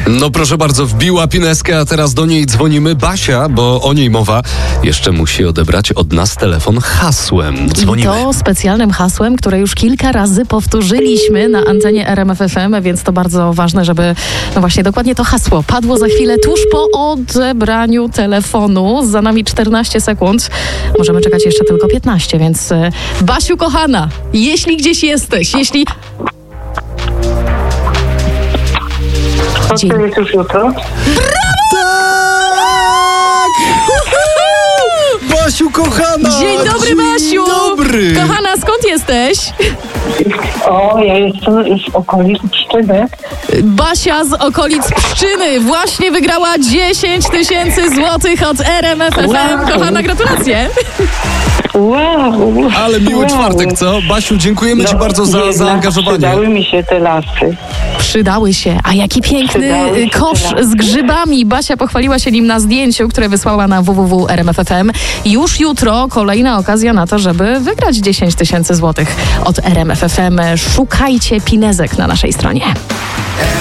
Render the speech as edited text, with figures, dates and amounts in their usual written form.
No proszę bardzo, wbiła pineskę, a teraz do niej dzwonimy. Basia, bo o niej mowa, jeszcze musi odebrać od nas telefon hasłem. Dzwonimy. I to specjalnym hasłem, które już kilka razy powtórzyliśmy na antenie RMF FM, więc to bardzo ważne, żeby no właśnie dokładnie to hasło padło za chwilę tuż po odebraniu telefonu. Za nami 14 sekund. Możemy czekać jeszcze tylko 15, więc Basiu kochana, jeśli gdzieś jesteś, jeśli... To jest już jutro. Basiu kochana! Dzień dobry, Basiu! Dobry! Kochana, skąd jesteś? O, ja jestem z okolic Pszczyny. Basia z okolic Pszczyny właśnie wygrała 10 000 złotych od RMF FM. Wow. Kochana, gratulacje! Wow! Ale miły czwartek, co? Basiu, dziękujemy Ci bardzo za jednak zaangażowanie. Przydały mi się te lasy. Przydały się. A jaki piękny Przydały się kosz te z grzybami. Basia pochwaliła się nim na zdjęciu, które wysłała na www.rmf.fm. Już jutro kolejna okazja na to, żeby wygrać 10 000 złotych od RMF FM. Szukajcie pinezek na naszej stronie.